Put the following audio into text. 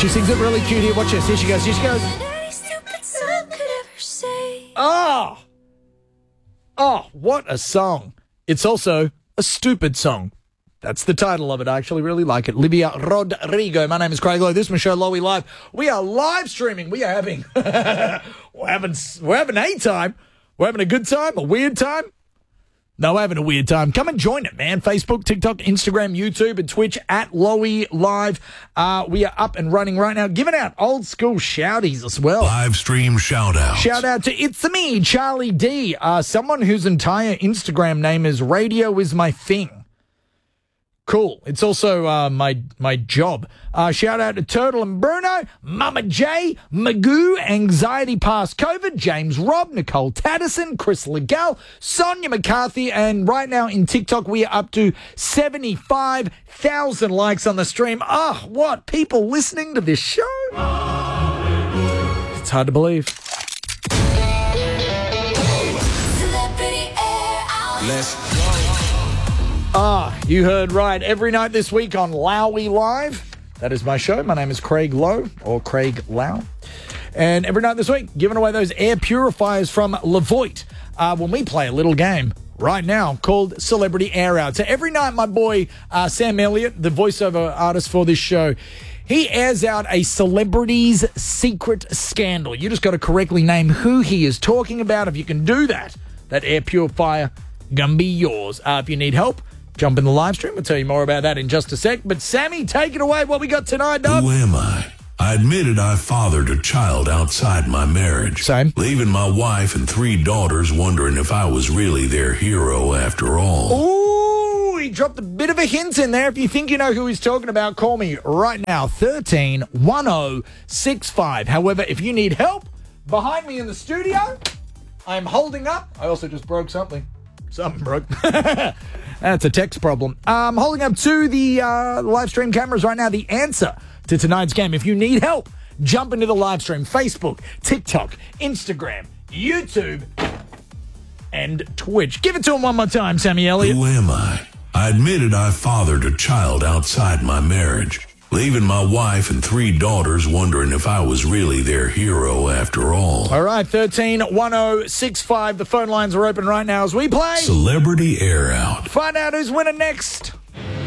She sings it really cute here. Watch this. Here she goes. Here she goes. Oh, what a song. It's also a stupid song. That's the title of it. I actually really like it. Livia Rodrigo. My name is Craig Lowe. This is my show, Lowy Live. We are live streaming. We are having, we're having a time. We're having a good time, a weird time. No, we're having a weird time. Come and join it, man. Facebook, TikTok, Instagram, YouTube, and Twitch at Lowy Live. We are up and running right now, giving out old school shouties as well. Live stream shout out. Shout out to It's Me, Charlie D, someone whose entire Instagram name is Radio Is My Thing. Cool. It's also my job. Shout out to Turtle and Bruno, Mama J, Magoo, Anxiety Past COVID, James Robb, Nicole Taddison, Chris Legal, Sonia McCarthy, and right now in TikTok we are up to 75,000 likes on the stream. Oh, what? People listening to this show? It's hard to believe. Let's go. You heard right. Every night this week on Lowy Live. That is my show. My name is Craig Lowe, or Craig Lau. And every night this week, giving away those air purifiers from Levoit when we play a little game right now called Celebrity Air Out. So every night, my boy Sam Elliott, the voiceover artist for this show, he airs out a celebrity's secret scandal. You just got to correctly name who he is talking about. If you can do that, that air purifier gonna be yours. If you need help, jump in the live stream. We'll tell you more about that in just a sec. But Sammy, take it away. What we got tonight, dog? Who am I? I admitted I fathered a child outside my marriage. Same. Leaving my wife and 3 daughters wondering if I was really their hero after all. Ooh, he dropped a bit of a hint in there. If you think you know who he's talking about, call me right now, 131065. However, if you need help, behind me in the studio, I'm holding up. I also just broke something. Something broke. That's a text problem. I'm holding up to the live stream cameras right now the answer to tonight's game. If you need help, jump into the live stream. Facebook, TikTok, Instagram, YouTube, and Twitch. Give it to him one more time, Sammy Elliott. Who am I? I admitted I fathered a child outside my marriage. Leaving my wife and 3 daughters wondering if I was really their hero after all. All right, 131065. The phone lines are open right now as we play Celebrity Air Out. Find out who's winning next.